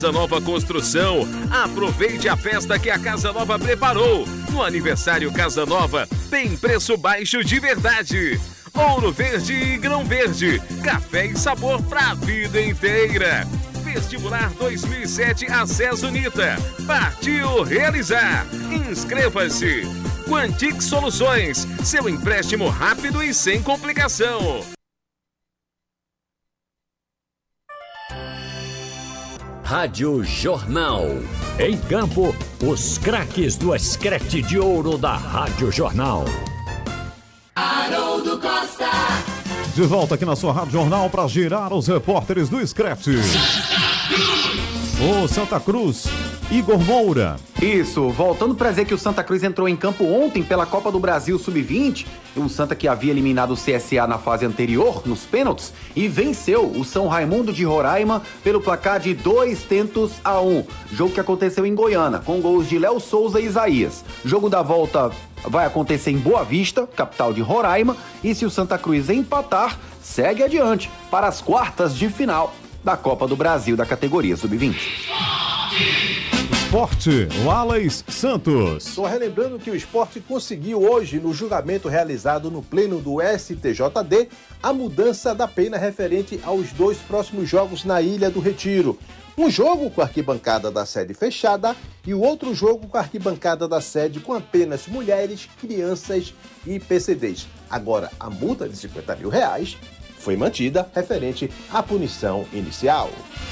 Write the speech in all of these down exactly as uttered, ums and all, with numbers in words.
Casa Nova Construção, aproveite a festa que a Casa Nova preparou. No aniversário Casa Nova, tem preço baixo de verdade. Ouro Verde e Grão Verde, café e sabor pra vida inteira. Vestibular dois mil e sete Acesso Unita, partiu realizar. Inscreva-se. Quantic Soluções, seu empréstimo rápido e sem complicação. Rádio Jornal. Em campo, os craques do escrete de ouro da Rádio Jornal. Haroldo Costa. De volta aqui na sua Rádio Jornal para girar os repórteres do escrete. O Santa Cruz, Igor Moura. Isso, voltando para dizer que o Santa Cruz entrou em campo ontem pela Copa do Brasil sub vinte, o Santa que havia eliminado o C S A na fase anterior, nos pênaltis, e venceu o São Raimundo de Roraima pelo placar de dois tentos a um. Jogo que aconteceu em Goiânia, com gols de Léo Souza e Isaías. Jogo da volta vai acontecer em Boa Vista, capital de Roraima, e se o Santa Cruz empatar, segue adiante para as quartas de final da Copa do Brasil da categoria sub vinte. Esporte, Wallace Santos. Só relembrando que o Esporte conseguiu hoje, no julgamento realizado no pleno do S T J D, a mudança da pena referente aos dois próximos jogos na Ilha do Retiro. Um jogo com a arquibancada da sede fechada e o outro jogo com a arquibancada da sede com apenas mulheres, crianças e P C Ds. Agora, a multa de cinquenta mil reais foi mantida referente à punição inicial.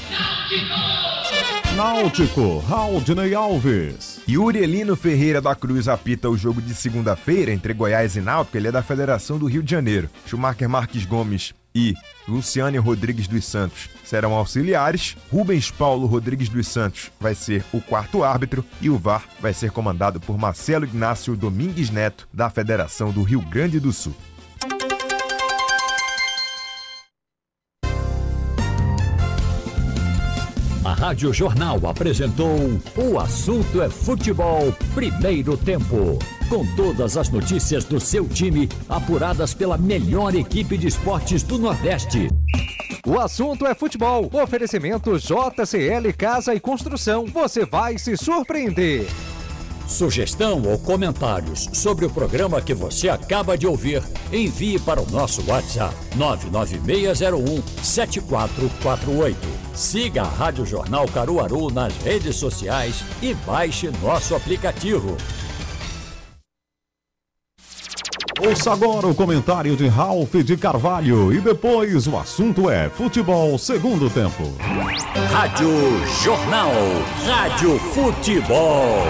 Náutico, Raudinei Alves. Yuri Elino Ferreira da Cruz apita o jogo de segunda-feira entre Goiás e Náutico. Ele é da Federação do Rio de Janeiro. Schumacher Marques Gomes e Luciane Rodrigues dos Santos serão auxiliares. Rubens Paulo Rodrigues dos Santos vai ser o quarto árbitro e o V A R vai ser comandado por Marcelo Ignácio Domingues Neto, da Federação do Rio Grande do Sul. A Rádio Jornal apresentou O Assunto é Futebol, primeiro tempo. Com todas as notícias do seu time, apuradas pela melhor equipe de esportes do Nordeste. O Assunto é Futebol. Oferecimento J C L Casa e Construção. Você vai se surpreender. Sugestão ou comentários sobre o programa que você acaba de ouvir, envie para o nosso WhatsApp nove nove seis zero um sete quatro quatro oito. Siga a Rádio Jornal Caruaru nas redes sociais e baixe nosso aplicativo. Ouça agora o comentário de Ralph de Carvalho e depois o assunto é futebol segundo tempo. Rádio Jornal, Rádio Futebol.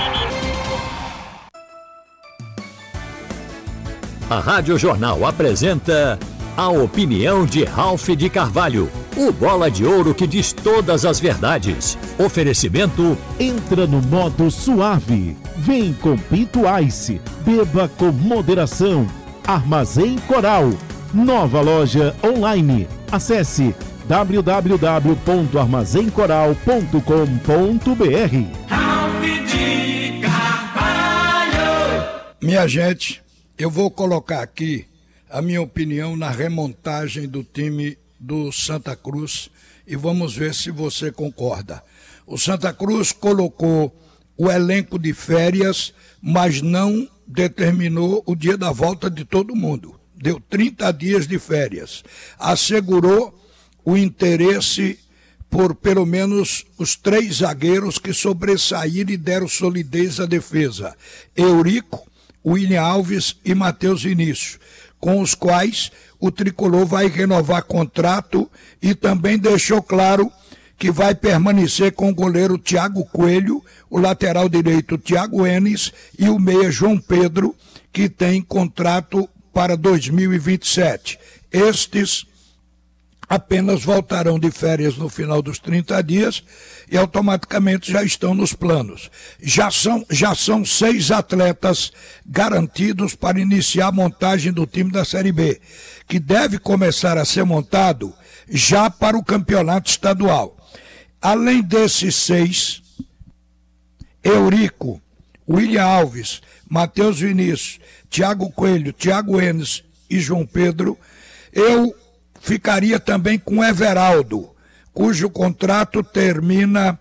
A Rádio Jornal apresenta a opinião de Ralph de Carvalho, o bola de ouro que diz todas as verdades. Oferecimento: entra no modo suave. Vem com Pinto Ice. Beba com moderação. Armazém Coral. Nova loja online. Acesse w w w ponto armazém coral ponto com ponto b r. Ralph de Carvalho. Minha gente, eu vou colocar aqui a minha opinião na remontagem do time do Santa Cruz e vamos ver se você concorda. O Santa Cruz colocou o elenco de férias, mas não determinou o dia da volta de todo mundo. Deu trinta dias de férias. Assegurou o interesse por pelo menos os três zagueiros que sobressaíram e deram solidez à defesa. Eurico, William Alves e Matheus Vinícius, com os quais o Tricolor vai renovar contrato e também deixou claro que vai permanecer com o goleiro Thiago Coelho, o lateral direito Thiago Enes e o meia João Pedro, que tem contrato para dois mil e vinte e sete. Estes apenas voltarão de férias no final dos trinta dias e automaticamente já estão nos planos. Já são, já são seis atletas garantidos para iniciar a montagem do time da Série B, que deve começar a ser montado já para o campeonato estadual. Além desses seis, Eurico, William Alves, Matheus Vinícius, Thiago Coelho, Thiago Enes e João Pedro, eu ficaria também com Everaldo, cujo contrato termina